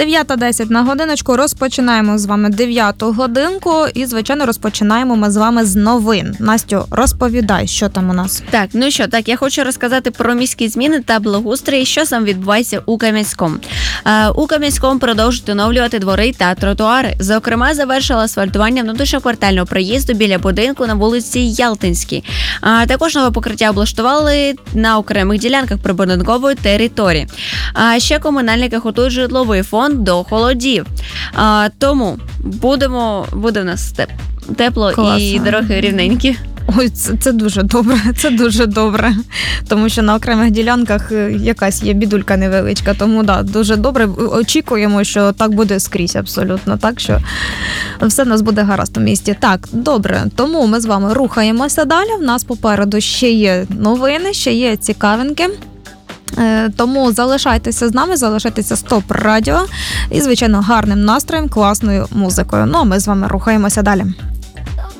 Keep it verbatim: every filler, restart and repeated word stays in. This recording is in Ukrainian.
дев'ята десять на годиночку. Розпочинаємо з вами дев'яту годинку. І, звичайно, розпочинаємо ми з вами з новин. Настю, розповідай, що там у нас. Так, ну що, так, я хочу розказати про міські зміни та благоустрій, що сам відбувається у Кам'янському. Е, у Кам'янському продовжують оновлювати двори та тротуари. Зокрема, завершила асфальтування внутрішньоквартального проїзду біля будинку на вулиці Ялтинській. А також нове покриття облаштували на окремих ділянках прибудинкової території. А ще комунальники готують житловий фонд до холодів. А, тому будемо, буде в нас теп, тепло. Класно. І дороги рівненькі. Ой, це, це дуже добре, це дуже добре, тому що на окремих ділянках якась є бідулька невеличка, тому да, дуже добре, очікуємо, що так буде скрізь абсолютно, так що все в нас буде гаразд у місті. Так, добре, тому ми з вами рухаємося далі, в нас попереду ще є новини, ще є цікавинки. Тому залишайтеся з нами, залишайтеся Стоп Радіо і, звичайно, гарним настроєм, класною музикою. Ну, а ми з вами рухаємося далі.